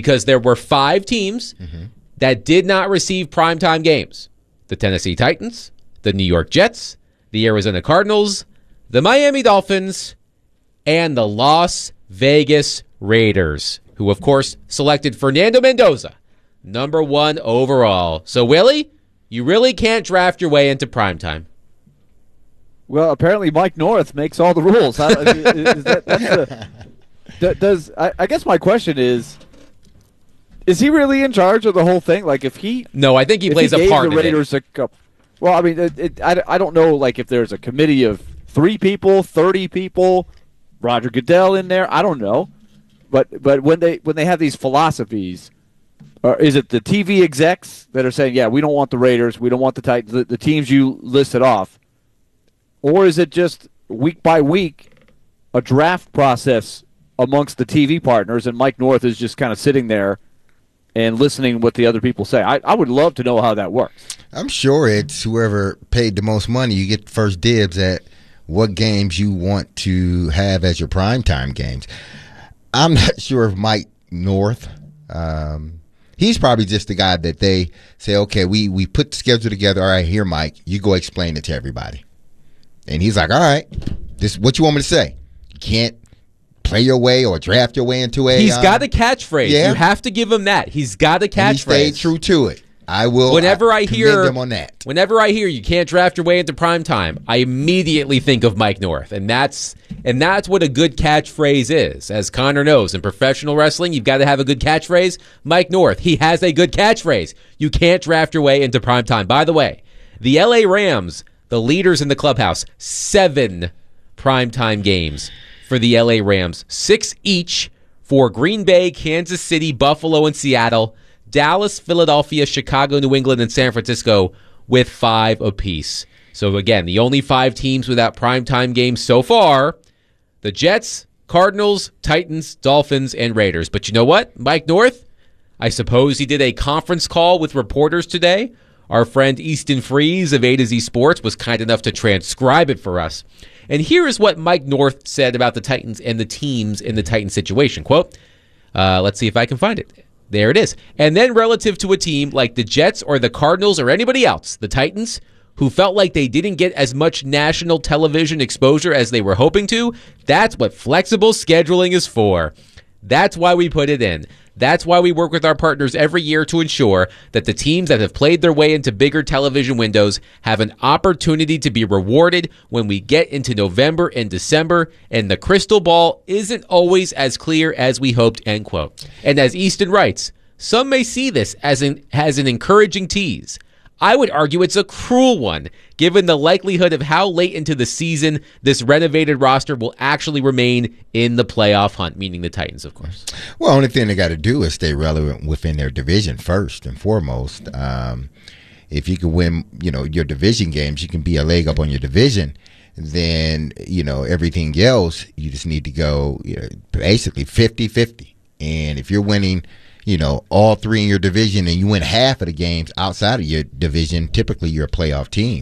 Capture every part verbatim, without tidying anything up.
because there were five teams mm-hmm. that did not receive primetime games. The Tennessee Titans, the New York Jets, the Arizona Cardinals, the Miami Dolphins, and the Las Vegas Raiders, who, of course, selected Fernando Mendoza, number one overall. So, Willie, you really can't draft your way into primetime. Well, apparently Mike North makes all the rules. I, is that, that's a, does I, I guess my question is, is he really in charge of the whole thing? Like, if he no, I think he plays he a part the Raiders in it. A, well, I mean, it, it, I, I don't know, like, if there's a committee of three people, thirty people, Roger Goodell in there. I don't know, but but when they when they have these philosophies, or is it the T V execs that are saying, yeah, we don't want the Raiders, we don't want the Titans, the, the teams you listed off? Or is it just week by week a draft process amongst the T V partners, and Mike North is just kind of sitting there and listening to what the other people say? I, I would love to know how that works. I'm sure it's whoever paid the most money, you get first dibs at what games you want to have as your primetime games. I'm not sure if Mike North, um, he's probably just the guy that they say, okay, we, we put the schedule together. All right, here, Mike, you go explain it to everybody. And he's like, all right, this what you want me to say? You can't play your way or draft your way into a... He's um, got a catchphrase. Yeah. You have to give him that. He's got a catchphrase. And he stayed true to it. I will whenever I, I hear them on that. Whenever I hear you can't draft your way into primetime, I immediately think of Mike North. And that's and that's what a good catchphrase is. As Connor knows, in professional wrestling, you've got to have a good catchphrase. Mike North, he has a good catchphrase. You can't draft your way into primetime. By the way, the L A Rams, the leaders in the clubhouse, seven primetime games for the L A Rams. Six each for Green Bay, Kansas City, Buffalo, and Seattle. Dallas, Philadelphia, Chicago, New England, and San Francisco with five apiece. So, again, the only five teams without primetime games so far, the Jets, Cardinals, Titans, Dolphins, and Raiders. But you know what, Mike North? I suppose he did a conference call with reporters today. Our friend Easton Freeze of A to Z Sports was kind enough to transcribe it for us. And here is what Mike North said about the Titans and the teams in the Titans situation. Quote, uh, let's see if I can find it. There it is. And then relative to a team like the Jets or the Cardinals or anybody else, the Titans, who felt like they didn't get as much national television exposure as they were hoping to, that's what flexible scheduling is for. That's why we put it in. That's why we work with our partners every year to ensure that the teams that have played their way into bigger television windows have an opportunity to be rewarded when we get into November and December, and the crystal ball isn't always as clear as we hoped, end quote. And as Easton writes, some may see this as an, as an encouraging tease. I would argue it's a cruel one, given the likelihood of how late into the season this renovated roster will actually remain in the playoff hunt, meaning the Titans, of course. Well, only thing they got to do is stay relevant within their division first and foremost. Um, if you can win, you know, your division games, you can be a leg up on your division. Then, you know, everything else, you just need to go, you know, basically fifty-fifty. And if you're winning, you know, all three in your division and you win half of the games outside of your division, typically you're a playoff team.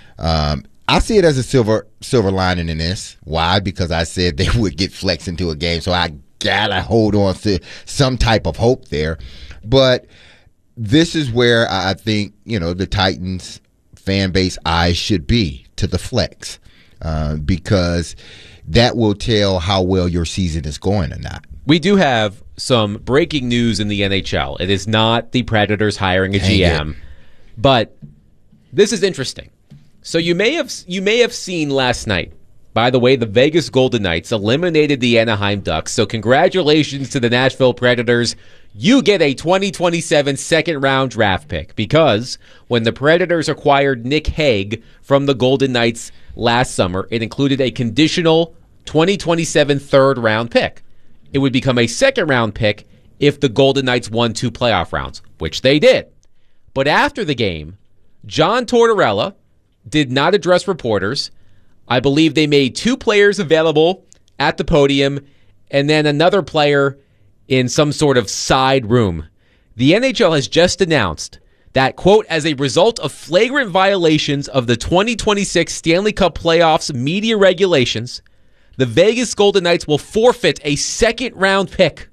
Um, I see it as a silver silver lining in this. Why? Because I said they would get flexed into a game, so I gotta hold on to some type of hope there. But this is where I think, you know, the Titans fan base eyes should be to the flex, uh, because that will tell how well your season is going or not. We do have some breaking news in the N H L. It is not the Predators hiring a G M, but this is interesting. So you may have you may have seen last night, by the way, the Vegas Golden Knights eliminated the Anaheim Ducks. So congratulations to the Nashville Predators. You get a twenty twenty-seven second-round draft pick, because when the Predators acquired Nick Hague from the Golden Knights last summer, it included a conditional twenty twenty-seven third-round pick. It would become a second-round pick if the Golden Knights won two playoff rounds, which they did. But after the game, John Tortorella did not address reporters. I believe they made two players available at the podium and then another player in some sort of side room. The N H L has just announced that, quote, as a result of flagrant violations of the twenty twenty-six Stanley Cup Playoffs media regulations, the Vegas Golden Knights will forfeit a second-round pick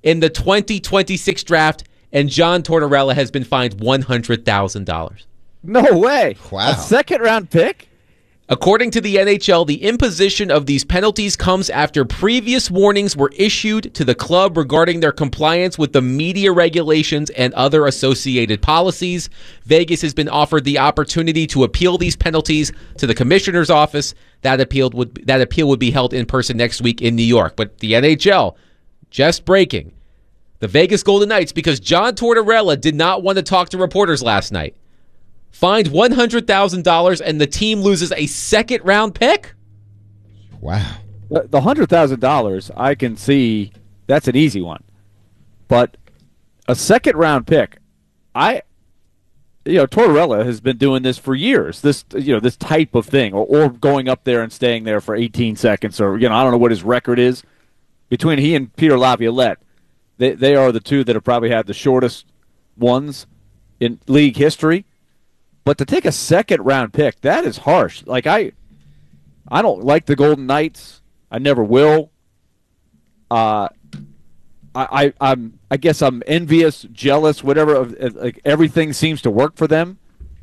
in the twenty twenty-six draft, and John Tortorella has been fined one hundred thousand dollars. No way. Wow. A second round pick? According to the N H L, the imposition of these penalties comes after previous warnings were issued to the club regarding their compliance with the media regulations and other associated policies. Vegas has been offered the opportunity to appeal these penalties to the commissioner's office. That appeal would that appeal would be held in person next week in New York. But the N H L, just breaking, the Vegas Golden Knights, because John Tortorella did not want to talk to reporters last night, fined one hundred thousand dollars, and the team loses a second-round pick? Wow. The the one hundred thousand dollars, I can see that's an easy one. But a second-round pick, I, you know, Tortorella has been doing this for years, this, you know, this type of thing, or, or going up there and staying there for eighteen seconds, or, you know, I don't know what his record is. Between he and Peter Laviolette, they, they are the two that have probably had the shortest ones in league history. But to take a second round pick, that is harsh. Like I, I don't like the Golden Knights. I never will. Uh, I, I, I'm, I guess I'm envious, jealous, whatever. Of, of, like everything seems to work for them.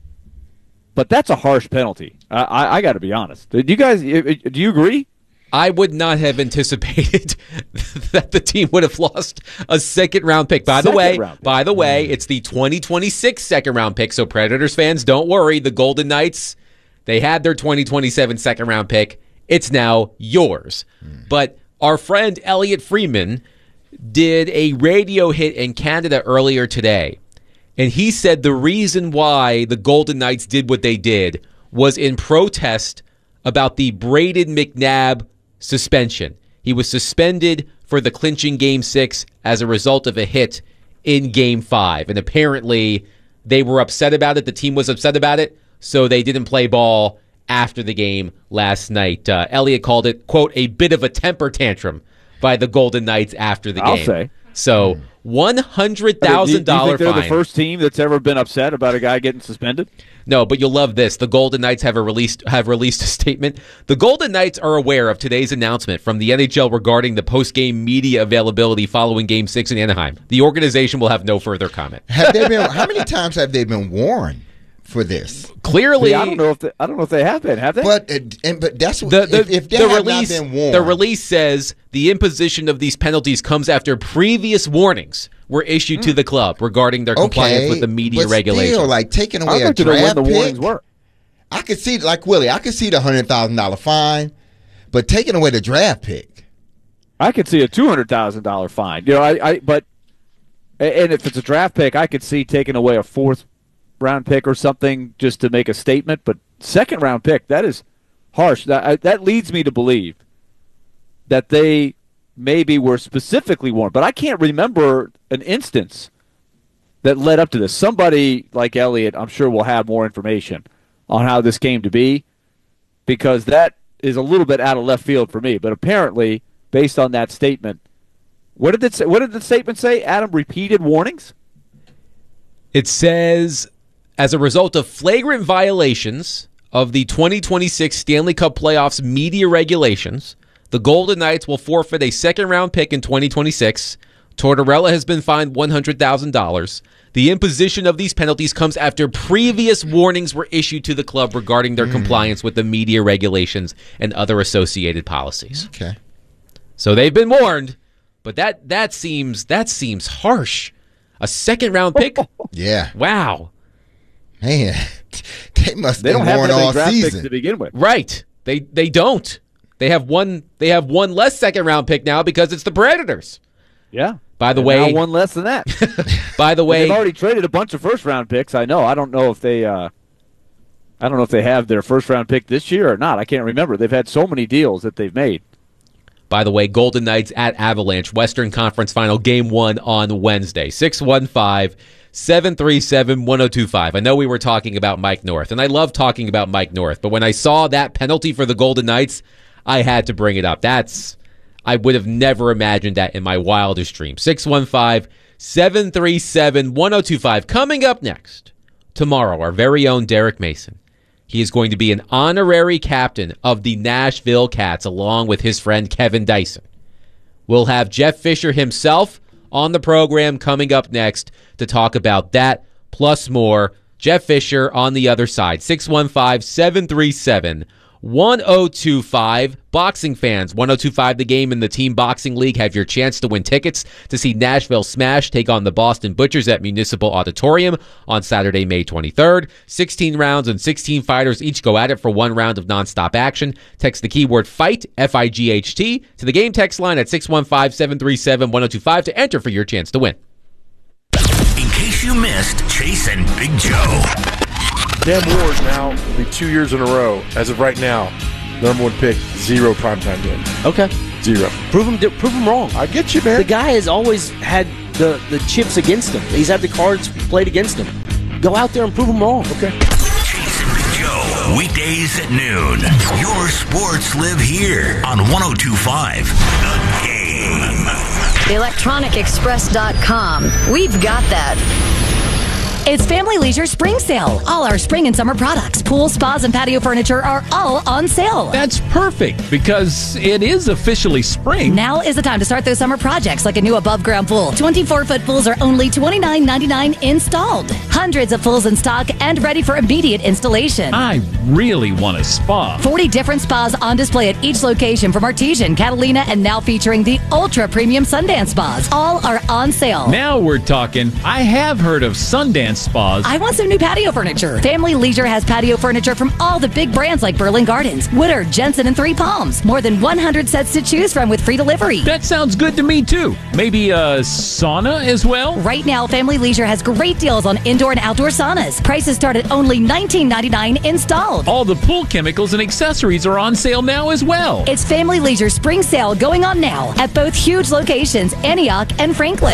But that's a harsh penalty. I, I, I got to be honest. Do you guys? Do you agree? I would not have anticipated that the team would have lost a second round pick. By Second the way, round pick. by the way, it's the twenty twenty-six second round pick. So Predators fans, don't worry. The Golden Knights, they had their twenty twenty-seven second round pick. It's now yours. Mm. But our friend Elliot Freeman did a radio hit in Canada earlier today, and he said the reason why the Golden Knights did what they did was in protest about the Braden McNabb suspension. He was suspended for the clinching Game six as a result of a hit in Game five. And apparently they were upset about it. The team was upset about it, so they didn't play ball after the game last night. Uh, Elliott called it, quote, a bit of a temper tantrum by the Golden Knights after the I'll game. say. So one hundred thousand dollars Do you think they're fine. the first team that's ever been upset about a guy getting suspended? No, but you'll love this. The Golden Knights have a released have released a statement. The Golden Knights are aware of today's announcement from the N H L regarding the post-game media availability following Game Six in Anaheim. The organization will have no further comment. Have they been? How many times have they been warned for this? Clearly, See, I don't know if they, I don't know if they have been. Have they? But uh, and but that's what the, the, if, if they the have release not been warned. the release says the imposition of these penalties comes after previous warnings were issued mm. to the club regarding their compliance okay, with the media but regulations. Still, like taking away I'd a like to know when draft the pick. warnings were. I could see, like Willie, I could see the hundred thousand dollar fine, but taking away the draft pick. I could see a two hundred thousand dollar fine. You know, I, I but and if it's a draft pick, I could see taking away a fourth round pick or something just to make a statement. But second round pick, that is harsh. That I, that leads me to believe that they maybe were specifically warned. But I can't remember an instance that led up to this. Somebody like Elliot, I'm sure, will have more information on how this came to be, because that is a little bit out of left field for me. But apparently, based on that statement, what did it say? What did the statement say? Adam, repeated warnings? It says, as a result of flagrant violations of the twenty twenty-six Stanley Cup Playoffs media regulations, the Golden Knights will forfeit a second-round pick in twenty twenty-six. Tortorella has been fined one hundred thousand dollars. The imposition of these penalties comes after previous warnings were issued to the club regarding their mm. compliance with the media regulations and other associated policies. Okay. So they've been warned, but that that seems that seems harsh. A second round pick? Yeah. Wow. Man, they must They have don't been have warned that many all draft picks season. to begin with. Right. They they don't. They have one they have one less second round pick now because it's the Predators. Yeah. By the and way, now one less than that. by the way, they've already traded a bunch of first round picks. I know. I don't know if they. Uh, I don't know if they have their first round pick this year or not. I can't remember. They've had so many deals that they've made. By the way, Golden Knights at Avalanche, Western Conference Final, Game one on Wednesday. six one five, seven three seven, one oh two five. I know we were talking about Mike North, and I love talking about Mike North, but when I saw that penalty for the Golden Knights, I had to bring it up. That's I would have never imagined that in my wildest dreams. six one five, seven three seven, one oh two five. Coming up next, tomorrow, our very own Derek Mason. He is going to be an honorary captain of the Nashville Cats along with his friend Kevin Dyson. We'll have Jeff Fisher himself on the program coming up next to talk about that plus more. Jeff Fisher on the other side, six one five, seven three seven, one oh two five. Boxing fans, one oh two five The Game in the Team Boxing League have your chance to win tickets to see Nashville Smash take on the Boston Butchers at Municipal Auditorium on Saturday, May twenty-third. sixteen rounds and sixteen fighters each go at it for one round of nonstop action. Text the keyword FIGHT, F I G H T, to the game text line at six one five, seven three seven, one oh two five to enter for your chance to win. In case you missed Chase and Big Joe. Dan Ward now will be two years in a row, as of right now, number one pick, zero primetime games. Okay. Zero. Prove him, prove him wrong. I get you, man. The guy has always had the, the chips against him. He's had the cards played against him. Go out there and prove him wrong. Okay. Chase and Big Joe, weekdays at noon. Your sports live here on one oh two five The Game. the electronic express dot com. We've got that. It's Family Leisure Spring Sale. All our spring and summer products, pool, spas, and patio furniture are all on sale. That's perfect because it is officially spring. Now is the time to start those summer projects like a new above-ground pool. twenty-four foot pools are only twenty-nine ninety-nine installed. Hundreds of pools in stock and ready for immediate installation. I really want a spa. forty different spas on display at each location from Artesian, Catalina, and now featuring the ultra-premium Sundance spas. All are on sale. Now we're talking. I have heard of Sundance spas. I want some new patio furniture. Family Leisure has patio furniture from all the big brands like Berlin Gardens, Woodard, Jensen, and Three Palms. More than one hundred sets to choose from with free delivery. That sounds good to me, too. Maybe a sauna as well? Right now, Family Leisure has great deals on indoor and outdoor saunas. Prices start at only nineteen ninety-nine installed. All the pool chemicals and accessories are on sale now as well. It's Family Leisure Spring Sale going on now at both huge locations, Antioch and Franklin.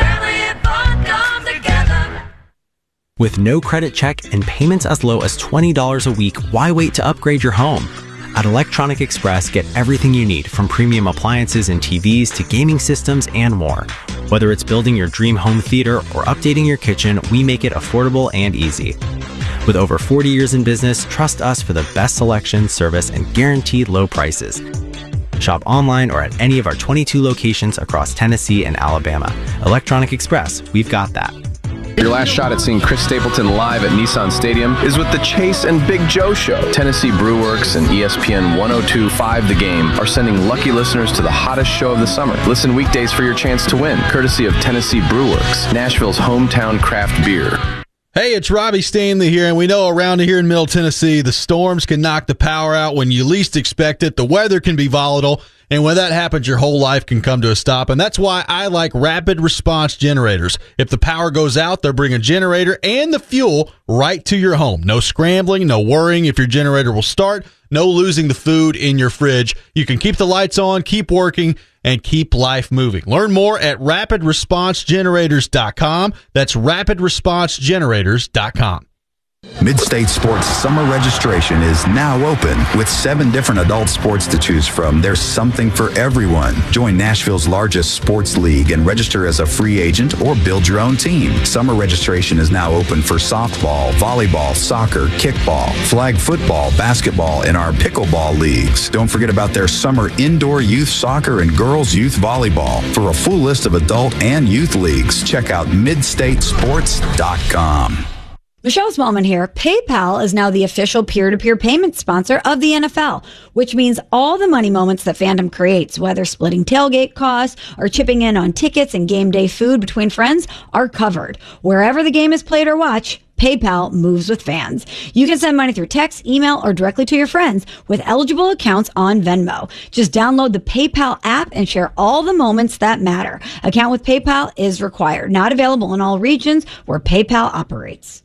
With no credit check and payments as low as twenty dollars a week, why wait to upgrade your home? At Electronic Express, get everything you need from premium appliances and T Vs to gaming systems and more. Whether it's building your dream home theater or updating your kitchen, we make it affordable and easy. With over forty years in business, trust us for the best selection, service, and guaranteed low prices. Shop online or at any of our twenty-two locations across Tennessee and Alabama. Electronic Express, we've got that. Your last shot at seeing Chris Stapleton live at Nissan Stadium is with the Chase and Big Joe Show. Tennessee Brewworks and E S P N one oh two five The Game are sending lucky listeners to the hottest show of the summer. Listen weekdays for your chance to win, courtesy of Tennessee Brewworks, Nashville's hometown craft beer. Hey, it's Robbie Stanley here, and we know around here in Middle Tennessee, the storms can knock the power out when you least expect it. The weather can be volatile, and when that happens, your whole life can come to a stop, and that's why I like rapid response generators. If the power goes out, they'll bring a generator and the fuel right to your home. No scrambling, no worrying if your generator will start, no losing the food in your fridge. You can keep the lights on, keep working, and keep life moving. Learn more at rapid response generators dot com. That's rapid response generators dot com. Midstate Sports summer registration is now open. With seven different adult sports to choose from, there's something for everyone. Join Nashville's largest sports league and register as a free agent or build your own team. Summer registration is now open for softball, volleyball, soccer, kickball, flag football, basketball, and our pickleball leagues. Don't forget about their summer indoor youth soccer and girls youth volleyball. For a full list of adult and youth leagues, check out mid state sports dot com. Michelle Smallman here. PayPal is now the official peer-to-peer payment sponsor of the N F L, which means all the money moments that fandom creates, whether splitting tailgate costs or chipping in on tickets and game day food between friends, are covered. Wherever the game is played or watched, PayPal moves with fans. You can send money through text, email, or directly to your friends with eligible accounts on Venmo. Just download the PayPal app and share all the moments that matter. Account with PayPal is required. Not available in all regions where PayPal operates.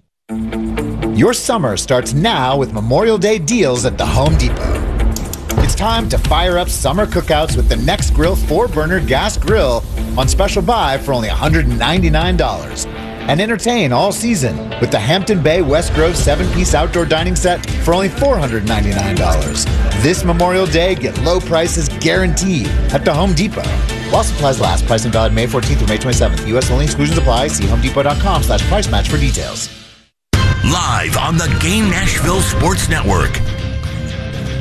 Your summer starts now with Memorial Day deals at the Home Depot. It's time to fire up summer cookouts with the Next Grill four burner gas grill on special buy for only one hundred ninety-nine dollars. And entertain all season with the Hampton Bay West Grove seven piece outdoor dining set for only four hundred ninety-nine dollars. This Memorial Day, get low prices guaranteed at the Home Depot. While supplies last, pricing valid May fourteenth through May twenty-seventh. U S only, exclusions apply. See homedepot.com slash price match for details. Live on the Game Nashville Sports Network.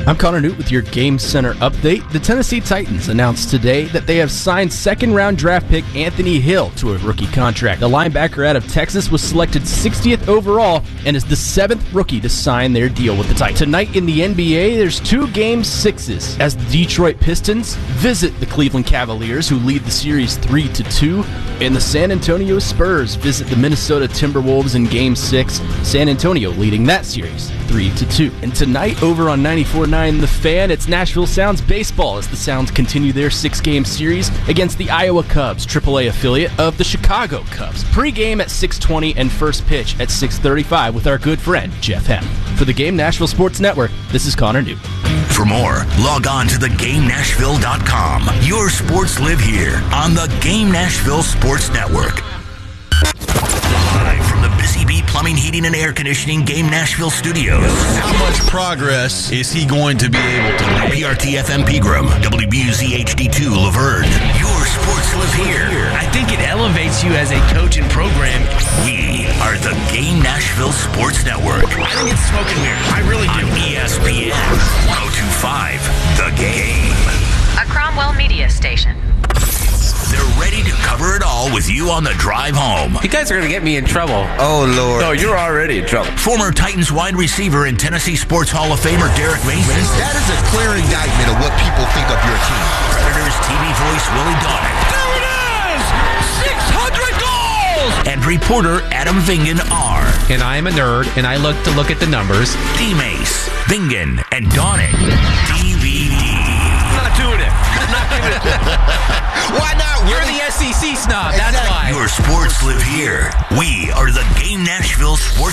I'm Connor Newt with your Game Center update. The Tennessee Titans announced today that they have signed second-round draft pick Anthony Hill to a rookie contract. The linebacker out of Texas was selected sixtieth overall and is the seventh rookie to sign their deal with the Titans. Tonight in the N B A, there's two game sixes as the Detroit Pistons visit the Cleveland Cavaliers, who lead the series three to two, and the San Antonio Spurs visit the Minnesota Timberwolves in game six, San Antonio leading that series three to two. And tonight over on ninety-four point nine The Fan, it's Nashville Sounds baseball as the Sounds continue their six-game series against the Iowa Cubs, triple A affiliate of the Chicago Cubs. Pre-game at six twenty and first pitch at six thirty-five with our good friend Jeff Hem. For the Game Nashville Sports Network, this is Connor Newt. For more, log on to the game nashville dot com. Your sports live here on the Game Nashville Sports Network. Live from the Busy Bee Plumbing, Heating, and Air Conditioning Game Nashville Studios. How much progress is he going to be able to make? P R T F M Pegram, W B U Z H D two Laverne. Your sports live here. I think it elevates you as a coach and program. We are the Game Nashville Sports Network. I think it's smoking weird. I really do. On E S P N one oh two point five, The Game. A Cromwell media station. They're ready to cover it all with you on the drive home. You guys are going to get me in trouble. Oh, Lord. No, you're already in trouble. Former Titans wide receiver and Tennessee Sports Hall of Famer Derek Mason. That is a clear indictment of what people think of your team. Predators T V voice Willie Donick. There it is! six hundred goals! And reporter Adam Vingan are. And I am a nerd, and I look to look at the numbers. D-Mace, Vingan, and Donick. D V D. I'm not doing it. I'm not giving it to Why not? You're the S E C snob. That's why. Your sports live here. We are the Game Nashville Sports